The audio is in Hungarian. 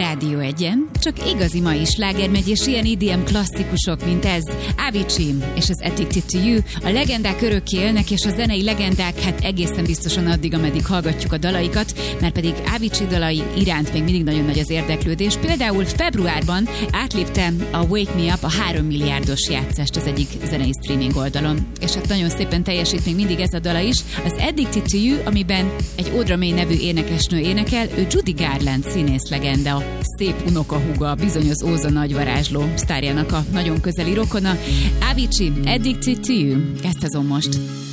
Rádió 1-en, csak igazi mai sláger megy, és ilyen EDM klasszikusok, mint ez, Avicii és az Addicted to You. A legendák örökké élnek, és a zenei legendák hát egészen biztosan addig, ameddig hallgatjuk a dalaikat, mert pedig Avicii dalai iránt még mindig nagyon nagy az érdeklődés. Például februárban átlépte a Wake Me Up a 3 milliárdos játszást az egyik zenei streaming oldalon. És hát nagyon szépen teljesít még mindig ez a dala is. Az Addicted to You, amiben egy Audra May nevű énekesnő énekel, ő Judy Garland színész legenda, szép unokahúga, bizony az Óza nagyvarázsló sztárjának a nagyon közeli rokona. Avicii, Addicted to You, kezd azon most.